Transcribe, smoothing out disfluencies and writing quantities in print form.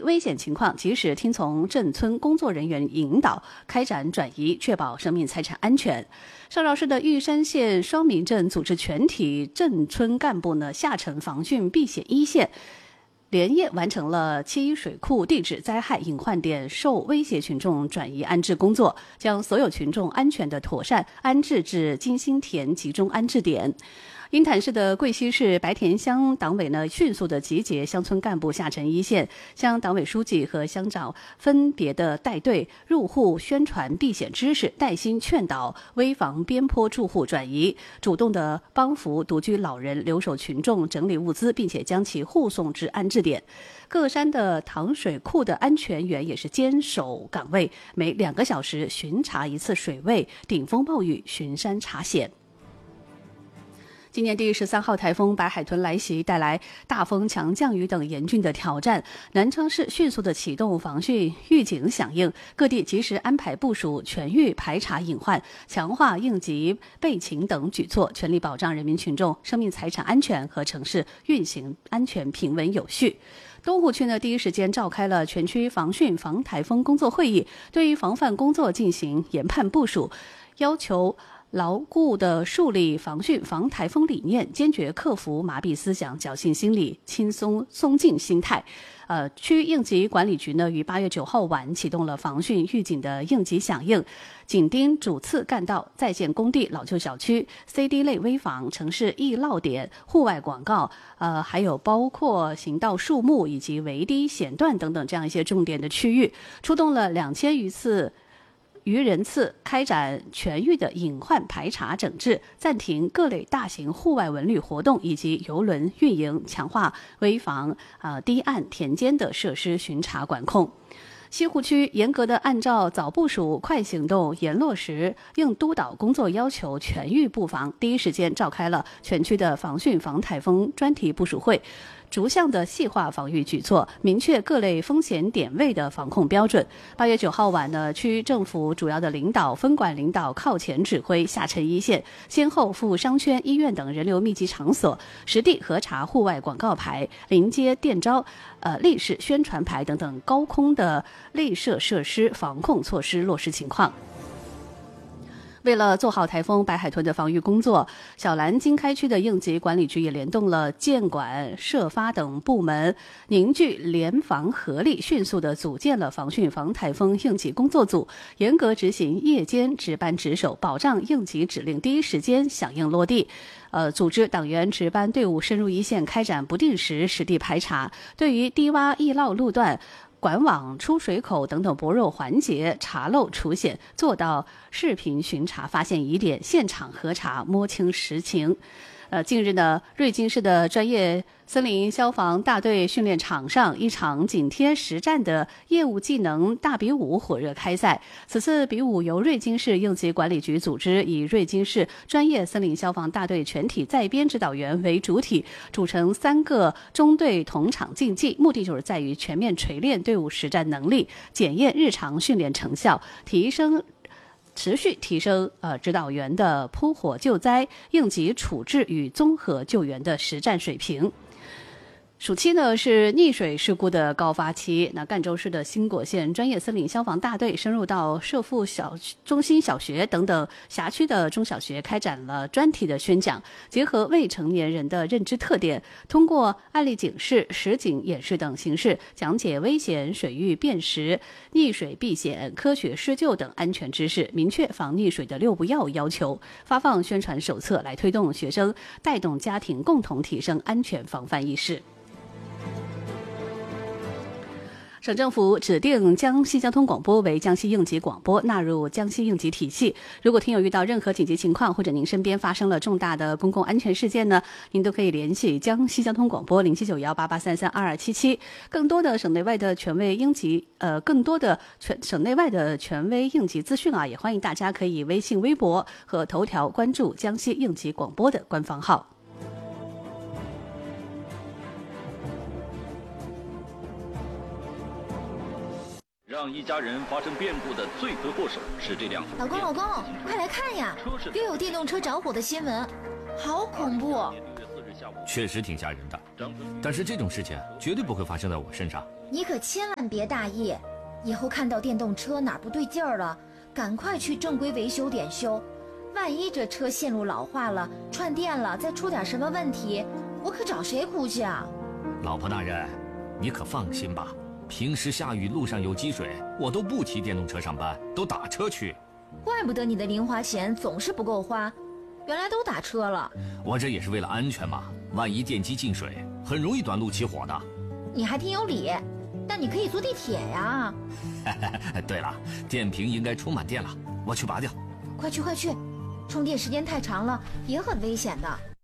危险情况及时听从镇村工作人员引导，开展转移，确保生命财产安全。上饶市的玉山县双民镇组织全体镇村干部下沉防汛避险一线，连夜完成了七一水库地质灾害隐患点受威胁群众转移安置工作，将所有群众安全的妥善安置至金星田集中安置点。鹰潭市的贵溪市白田乡党委迅速的集结乡村干部下沉一线，乡党委书记和乡长分别的带队入户宣传避险知识，带薪劝导危房边坡住户转移，主动的帮扶独居老人、留守群众整理物资，并且将其护送至安置点。各山的塘水库的安全员也是坚守岗位，每2个小时巡查一次水位，顶风暴雨巡山查险。今年第13号台风白海豚来袭，带来大风、强降雨等严峻的挑战。南昌市迅速的启动防汛预警响应，各地及时安排部署全域排查隐患，强化应急备勤等举措，全力保障人民群众生命财产安全和城市运行安全平稳有序。东湖区第一时间召开了全区防汛防台风工作会议，对于防范工作进行研判部署，要求牢固地树立防汛防台风理念，坚决克服麻痹思想、侥幸心理、轻松松劲心态。区应急管理局于8月9号晚启动了防汛预警的应急响应，紧盯主次干道、在建工地、老旧小区、CD 类危房、城市易涝点、户外广告，还有包括行道树木以及围堤险段等等这样一些重点的区域，出动了2000余人次开展全域的隐患排查整治，暂停各类大型户外文旅活动以及邮轮运营，强化危房、堤岸、田间的设施巡查管控。西湖区严格的按照早部署、快行动、严落实应督导工作要求，全域布防，第一时间召开了全区的防汛防台风专题部署会，逐项的细化防御举措，明确各类风险点位的防控标准。8月9号晚区政府主要的领导、分管领导靠前指挥，下沉一线，先后赴商圈、医院等人流密集场所，实地核查户外广告牌、临街电招、立式宣传牌等等高空的立设设施防控措施落实情况。为了做好台风白海豚的防御工作，小兰经开区的应急管理局也联动了建管、社发等部门，凝聚联防合力，迅速地组建了防汛防台风应急工作组，严格执行夜间值班值守，保障应急指令第一时间响应落地。组织党员值班队伍深入一线，开展不定时实地排查，对于低洼易涝路段、管网、出水口等等薄弱环节查漏除险，做到视频巡查，发现疑点，现场核查，摸清实情。近日瑞金市的专业森林消防大队训练场上，一场紧贴实战的业务技能大比武火热开赛。此次比武由瑞金市应急管理局组织，以瑞金市专业森林消防大队全体在编指导员为主体，组成3个中队同场竞技，目的就是在于全面锤炼队伍实战能力，检验日常训练成效，持续提升指导员的扑火救灾、应急处置与综合救援的实战水平。暑期是溺水事故的高发期，赣州市的兴果县专业森林消防大队深入到社福中心小学等等辖区的中小学，开展了专题的宣讲，结合未成年人的认知特点，通过案例警示、实景演示等形式，讲解危险水域辨识、溺水避险、科学施救等安全知识，明确防溺水的6不要要求，发放宣传手册，来推动学生带动家庭共同提升安全防范意识。省政府指定江西交通广播为江西应急广播，纳入江西应急体系。如果听友遇到任何紧急情况，或者您身边发生了重大的公共安全事件您都可以联系江西交通广播079188332277。更多的省内外的权威应急资讯也欢迎大家可以微信、微博和头条关注江西应急广播的官方号。 让一家人发生变故的罪魁祸首是这辆老公，快来看呀！又有电动车着火的新闻，好恐怖！ 确实挺吓人的。但是这种事情绝对不会发生在我身上。 你可千万别大意，以后看到电动车哪儿不对劲儿了，赶快去正规维修点修。万一这车线路老化了，串电了，再出点什么问题，我可找谁哭去啊？ 老婆大人，你可放心吧，平时下雨路上有积水，我都不骑电动车上班，都打车去。 怪不得你的零花钱总是不够花，原来都打车了。 我这也是为了安全嘛，万一电机进水，很容易短路起火的。 你还挺有理，但你可以坐地铁呀。 对了，电瓶应该充满电了，我去拔掉。 快去快去，充电时间太长了也很危险的。